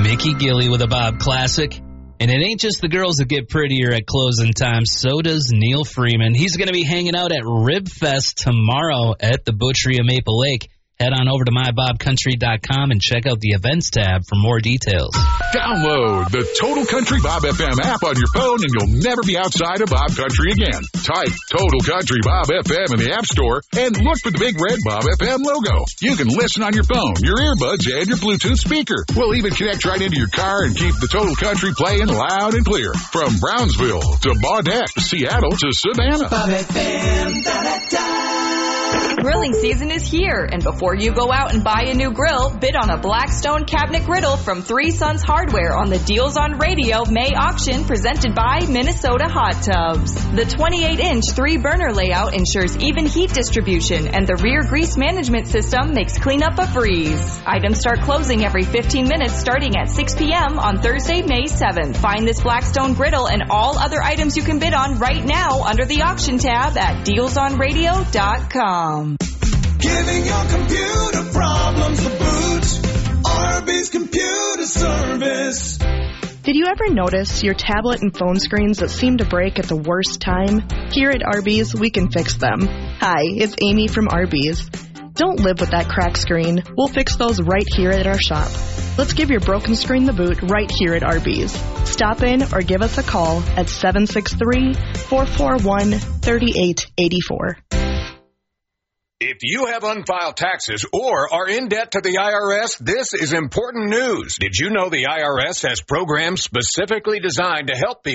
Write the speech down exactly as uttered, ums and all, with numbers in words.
Mickey Gilley with a Bob Classic. And it ain't just the girls that get prettier at closing time. So does Neil Freeman. He's going to be hanging out at Rib Fest tomorrow at the Butchery of Maple Lake. Head on over to my bob country dot com and check out the events tab for more details. Download the Total Country Bob F M app on your phone and you'll never be outside of Bob Country again. Type Total Country Bob F M in the App Store and look for the big red Bob F M logo. You can listen on your phone, your earbuds, and your Bluetooth speaker. We'll even connect right into your car and keep the Total Country playing loud and clear. From Brownsville to Baudette, Seattle to Savannah. Bob F M, da-da-da. Grilling season is here, and before you go out and buy a new grill, bid on a Blackstone cabinet griddle from Three Sons Hardware on the Deals on Radio May auction presented by Minnesota Hot Tubs. The twenty-eight inch three-burner layout ensures even heat distribution, and the rear grease management system makes cleanup a breeze. Items start closing every fifteen minutes starting at six p.m. on Thursday, May seventh. Find this Blackstone griddle and all other items you can bid on right now under the auction tab at deals on radio dot com. Giving your computer problems the boot. Arby's Computer Service. Did you ever notice your tablet and phone screens that seem to break at the worst time? Here at Arby's, we can fix them. Hi, it's Amy from Arby's. Don't live with that cracked screen. We'll fix those right here at our shop. Let's give your broken screen the boot right here at Arby's. Stop in or give us a call at seven six three, four four one, three eight eight four. If you have unfiled taxes or are in debt to the I R S, this is important news. Did you know the I R S has programs specifically designed to help people